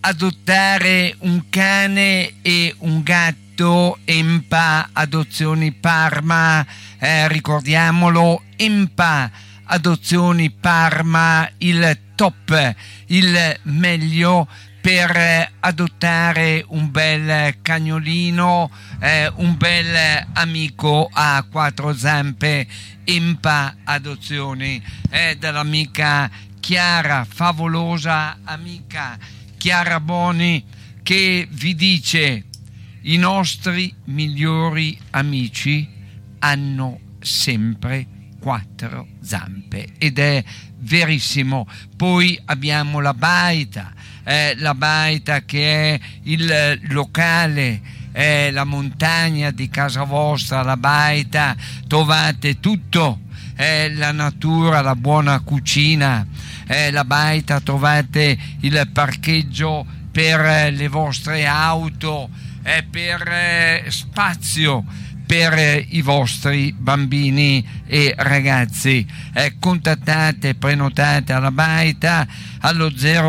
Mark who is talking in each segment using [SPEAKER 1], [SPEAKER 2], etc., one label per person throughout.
[SPEAKER 1] adottare un cane e un gatto, Empa Adozioni Parma, ricordiamolo, Empa Adozioni Parma, il top, il meglio per adottare un bel cagnolino, un bel amico a quattro zampe. Empa Adozioni dall'amica Chiara, favolosa amica Chiara Boni, che vi dice: i nostri migliori amici hanno sempre quattro zampe, ed è verissimo. Poi abbiamo la baita che è il locale, la montagna di casa vostra. La baita trovate tutto, la natura, la buona cucina. La baita trovate il parcheggio per le vostre auto, per spazio per i vostri bambini e ragazzi. Contattate, prenotate alla baita allo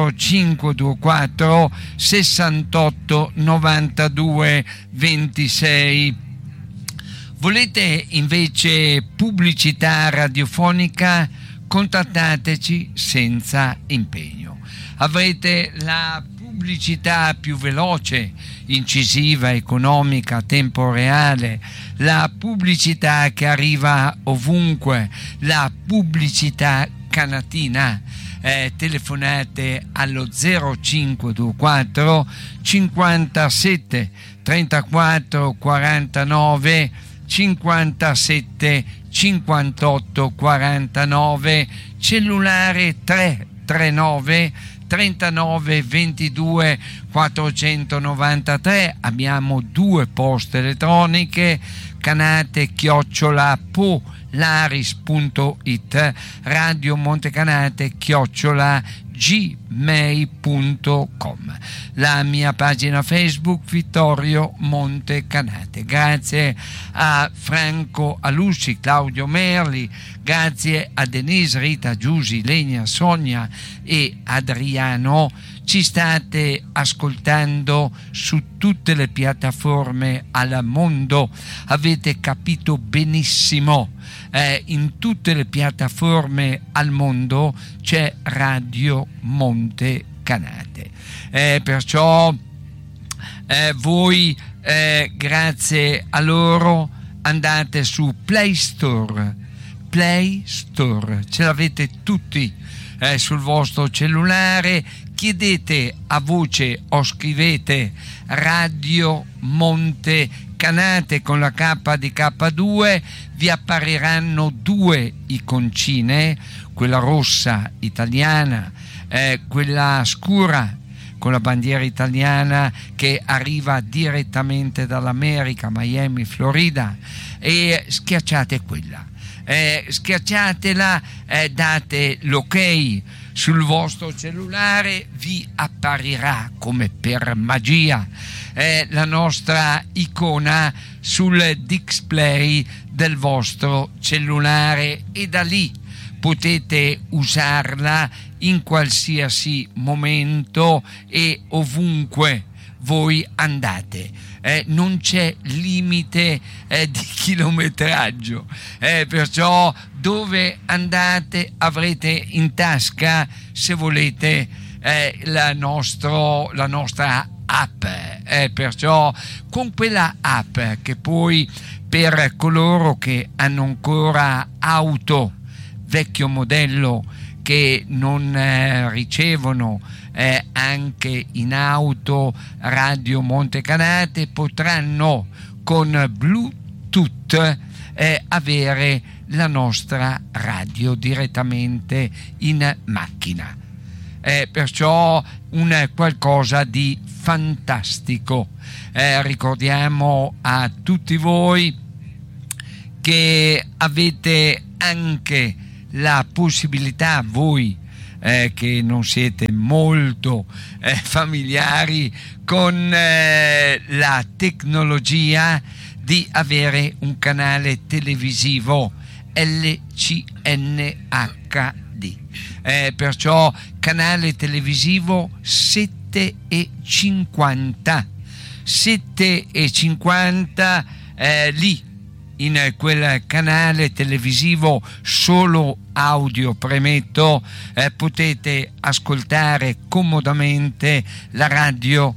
[SPEAKER 1] 0524 68 92 26. Volete invece pubblicità radiofonica? Contattateci senza impegno. Avrete la pubblicità più veloce, incisiva, economica, a tempo reale, la pubblicità che arriva ovunque, la pubblicità canatina. Telefonate allo 0524 57 34 49 57 58 49, cellulare 339 39 22 493. Abbiamo due poste elettroniche: canate@polaris.it, Radio Montecanate@gmail.com, la mia pagina Facebook Vittorio Montecanate. Grazie a Franco Alussi, Claudio Merli, grazie a Denise, Rita, Giusy, Legna, Sonia e Adriano. Ci state ascoltando su tutte le piattaforme al mondo, avete capito benissimo. In tutte le piattaforme al mondo c'è Radio Montecanate, perciò voi grazie a loro andate su Play Store, ce l'avete tutti sul vostro cellulare. Chiedete a voce o scrivete Radio Montecanate con la K di K2, vi appariranno due iconcine, quella rossa italiana, quella scura con la bandiera italiana che arriva direttamente dall'America, Miami, Florida, e schiacciate quella. Schiacciatela, date l'ok sul vostro cellulare, vi apparirà come per magia la nostra icona sul display del vostro cellulare, e da lì potete usarla in qualsiasi momento e ovunque voi andate. Non c'è limite di chilometraggio, perciò dove andate avrete in tasca, se volete, la nostra app, perciò con quella app, che poi per coloro che hanno ancora auto vecchio modello, che non ricevono anche in auto Radio Montecanate, potranno con Bluetooth avere la nostra radio direttamente in macchina. Perciò un qualcosa di fantastico. Ricordiamo a tutti voi che avete anche la possibilità, voi che non siete molto familiari con la tecnologia, di avere un canale televisivo LCNHD, perciò canale televisivo 7 7:50. 7:50 lì in quel canale televisivo solo audio, premetto, potete ascoltare comodamente la radio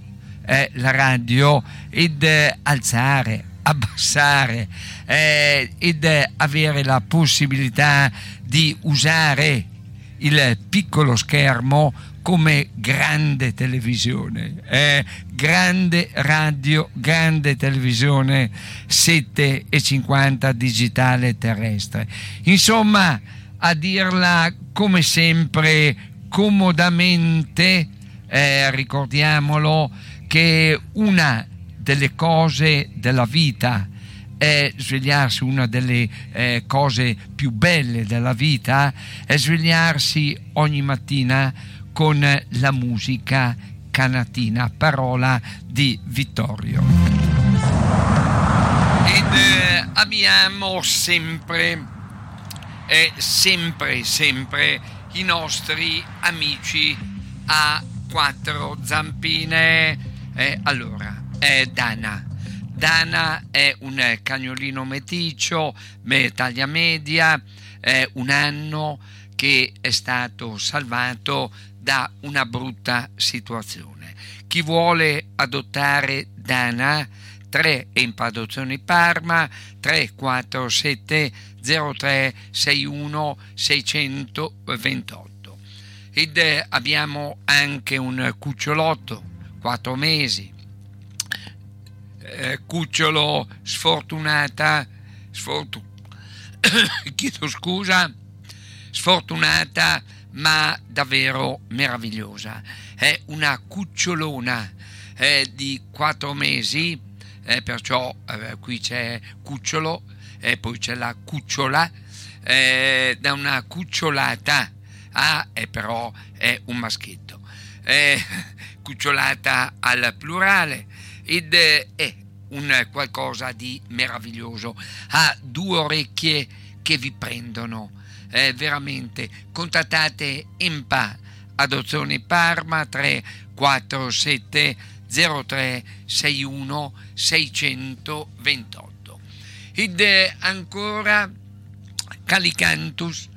[SPEAKER 1] ed alzare, abbassare ed avere la possibilità di usare il piccolo schermo come grande televisione, grande radio, grande televisione 7:50 digitale terrestre. Insomma, a dirla come sempre comodamente, ricordiamolo che una delle cose della vita è svegliarsi, una delle cose più belle della vita è svegliarsi ogni mattina con la musica canatina, parola di Vittorio. Ed abbiamo sempre i nostri amici a quattro zampine. Allora, Dana è un cagnolino meticcio, taglia media, un anno, che è stato salvato da una brutta situazione. Chi vuole adottare Dana, 3 è in Adozioni Parma, 347 03 61 628. Ed abbiamo anche un cucciolotto, 4 mesi, cucciolo sfortunata ma davvero meravigliosa. È una cucciolona di 4 mesi, perciò qui c'è cucciolo e poi c'è la cucciola, da una cucciolata, però è un maschietto, cucciolata al plurale, ed è un qualcosa di meraviglioso. Ha 2 orecchie che vi prendono, veramente. Contattate EMPA Adozioni Parma, 347 03 61 628. Ed ancora Calicantus,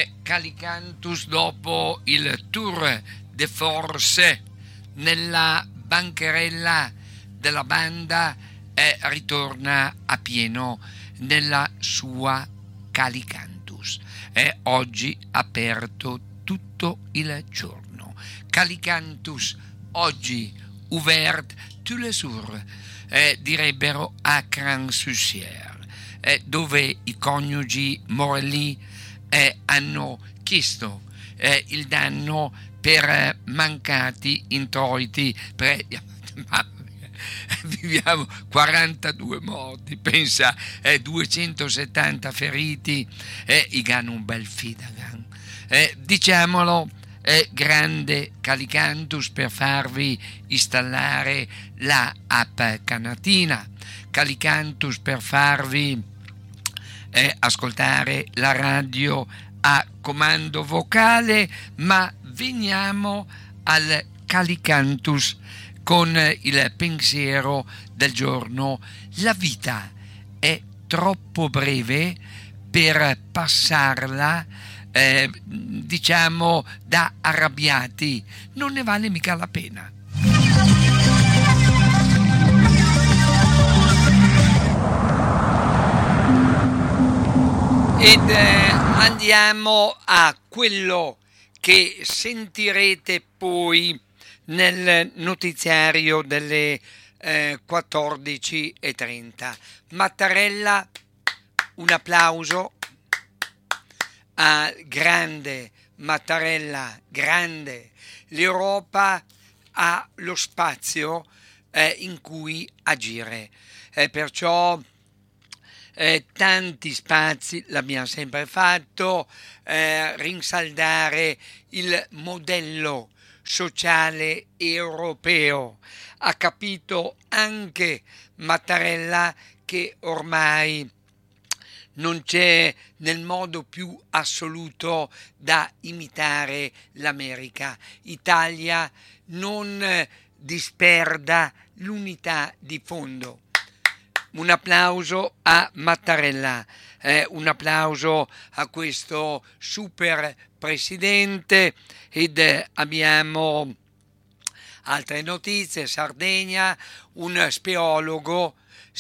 [SPEAKER 1] dopo il tour de force nella bancherella della banda, ritorna a pieno nella sua Calicantus. È oggi aperto tutto il giorno. Calicantus oggi ouvert tous les jours, direbbero a Cran-sur-Sierre, dove i coniugi Morelli hanno chiesto il danno per mancati introiti. Viviamo 42 morti, pensa, 270 feriti, i ganno un bel fidagan, diciamolo. Grande Calicantus per farvi installare la app canatina, Calicantus per farvi ascoltare la radio a comando vocale. Ma veniamo al Calicantus con il pensiero del giorno. La vita è troppo breve per passarla diciamo da arrabbiati, non ne vale mica la pena. Ed andiamo a quello che sentirete poi nel notiziario delle 14:30. Mattarella, un applauso a grande Mattarella, grande. L'Europa ha lo spazio in cui agire, perciò tanti spazi l'abbiamo sempre fatto, rinsaldare il modello sociale europeo. Ha capito anche Mattarella che ormai non c'è nel modo più assoluto da imitare l'America. Italia non disperda l'unità di fondo. Un applauso a Mattarella, un applauso a questo super presidente. Ed abbiamo altre notizie. Sardegna, un speleologo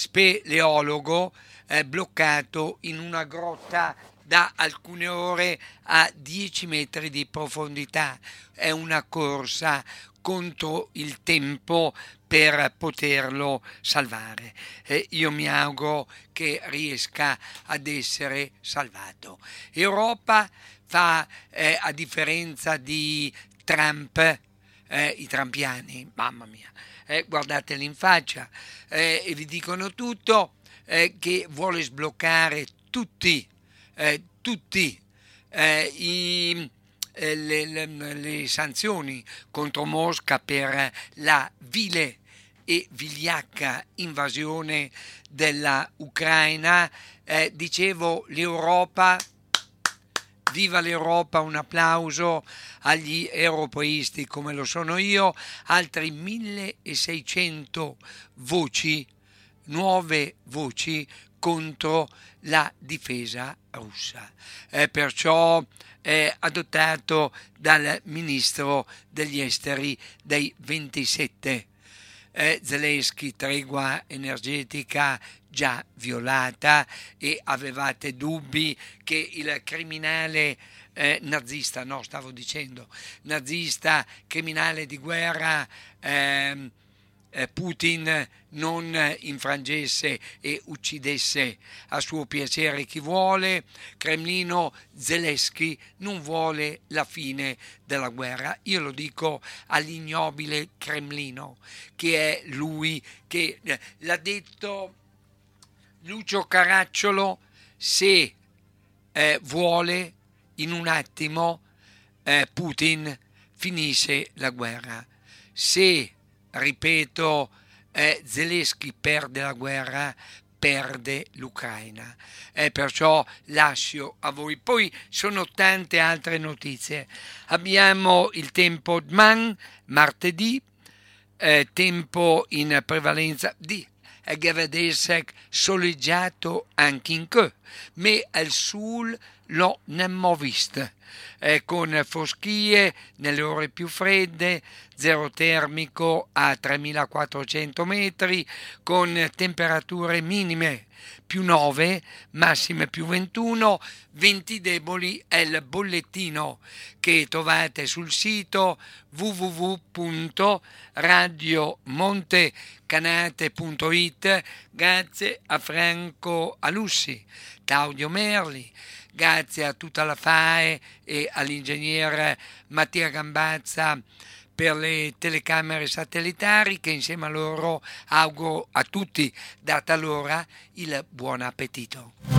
[SPEAKER 1] bloccato in una grotta da alcune ore a 10 metri di profondità. È una corsa contro il tempo per poterlo salvare. Io mi auguro che riesca ad essere salvato. Europa fa, a differenza di Trump, i trampiani, mamma mia, guardateli in faccia, e vi dicono tutto, che vuole sbloccare tutti le sanzioni contro Mosca per la vile e vigliacca invasione della Ucraina. Dicevo, l'Europa, viva l'Europa, un applauso agli europeisti come lo sono io, altri 1600 voci, nuove voci contro la difesa russa. Perciò adottato dal ministro degli esteri dei 27. Zelensky, tregua energetica già violata, e avevate dubbi che il criminale nazista, criminale di guerra, Putin non infrangesse e uccidesse a suo piacere chi vuole. Cremlino, Zelensky non vuole la fine della guerra. Io lo dico all'ignobile Cremlino, che è lui che l'ha detto Lucio Caracciolo: se vuole, in un attimo Putin finisce la guerra. Se, ripeto, Zelensky perde la guerra, perde l'Ucraina. Perciò lascio a voi. Poi sono tante altre notizie. Abbiamo il tempo Dman, martedì, tempo in prevalenza di Gavadesek, soleggiato anche in che, ma al sul lo nemmo visto, con foschie nelle ore più fredde, zero termico a 3400 metri, con temperature minime più 9, massime più 21, venti deboli. È il bollettino che trovate sul sito www.radiomontecanate.it. Grazie a Franco Alussi, Claudio Merli, grazie a tutta la FAE e all'ingegnere Mattia Gambazza per le telecamere satellitari, che insieme a loro auguro a tutti, data l'ora, il buon appetito.